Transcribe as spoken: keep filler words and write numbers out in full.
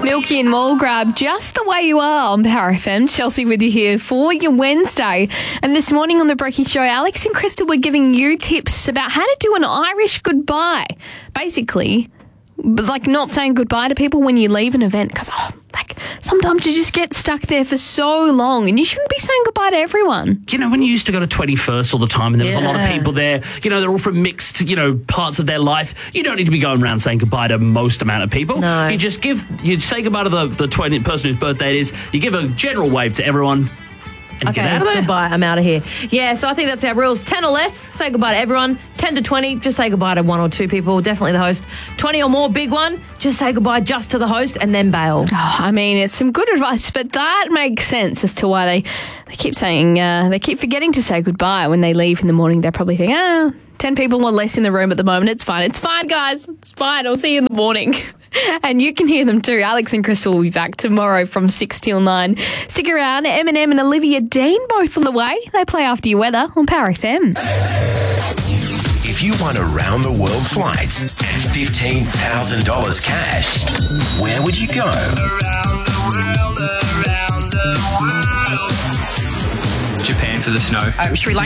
Milky and Mulgrab, just the way you are on Power F M. Chelsea with you here for your Wednesday. And this morning on the Brekkie Show, Alex and Crystal were giving you tips about how to do an Irish goodbye. Basically, like not saying goodbye to people when you leave an event because, oh, like sometimes you just get stuck there for so long and you shouldn't be saying goodbye to everyone. You know, when you used to go to twenty-first all the time and there was Yeah. a lot of people there, you know, they're all from mixed, you know, parts of their life. You don't need to be going around saying goodbye to most amount of people. No. You just give, you say goodbye to the, the twenty person whose birthday it is. You give a general wave to everyone and Okay, get out of there. goodbye. I'm out of here. Yeah, so I think that's our rules. ten or less, say goodbye to everyone. ten to twenty, just say goodbye to one or two people, definitely the host. twenty or more, big one, just say goodbye just to the host and then bail. Oh, I mean, it's some good advice, but that makes sense as to why they, they keep saying, uh, they keep forgetting to say goodbye when they leave in the morning. They're probably thinking, ah, ten people or less in the room at the moment. It's fine. It's fine, guys. It's fine. I'll see you in the morning. And you can hear them too. Alex and Crystal will be back tomorrow from six till nine. Stick around. Eminem and Olivia Dean both on the way. They play after your weather on Power F M. If you won a round-the-world flight and fifteen thousand dollars cash, where would you go? Around the world, around the world. Japan for the snow. Uh, Sri Lanka.